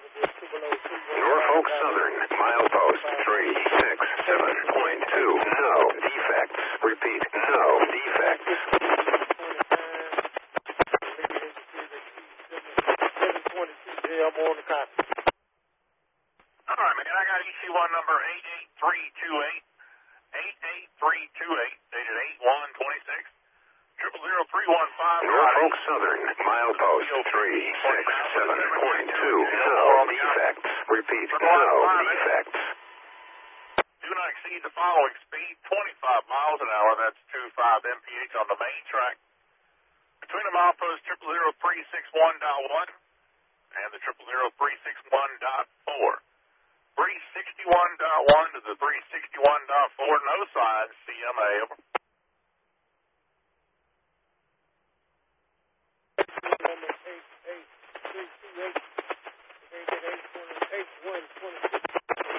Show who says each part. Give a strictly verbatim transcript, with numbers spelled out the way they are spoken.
Speaker 1: Norfolk Southern, milepost three six seven point two. No defects. Repeat, no defects.
Speaker 2: I'm on the copy.
Speaker 3: All right, man. I got E C one number eight eight three two eight. eight eight three two eight, dated eight one twenty-six. Triple zero three one five.
Speaker 1: Norfolk Southern, milepost three six seven point two. No defects. Repeat, no defects.
Speaker 3: Do not exceed the following speed: twenty-five miles an hour. That's two point five M P H on the main track. Between the milepost triple zero three six one dot one and the triple zero three six one dot four. three sixty-one dot one to the three sixty-one dot four. No signs. C M A. Over.